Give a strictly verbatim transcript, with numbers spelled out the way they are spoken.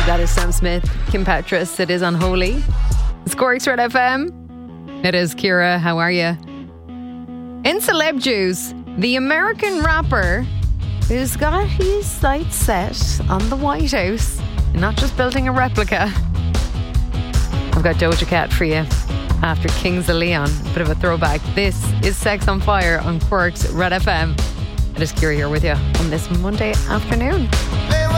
That is Sam Smith, Kim Petras. It is Unholy. It's Cork's Red F M. It is Ciara. How are you? In celeb juice, the American rapper who's got his sights set on the White House and not just building a replica. I've got Doja Cat for you after Kings of Leon. Bit of a throwback. This is Sex on Fire on Cork's Red F M. It is Ciara here with you on this Monday afternoon.